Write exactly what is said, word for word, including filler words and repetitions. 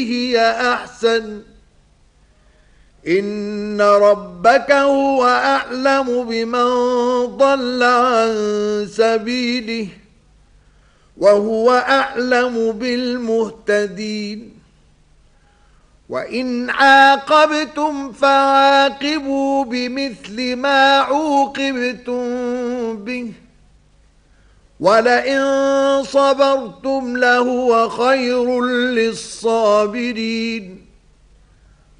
هي أحسن إن ربك هو أعلم بمن ضل عن سبيله وهو أعلم بالمهتدين وإن عاقبتم فعاقبوا بمثل ما عوقبتم به ولئن صبرتم لهو خير للصابرين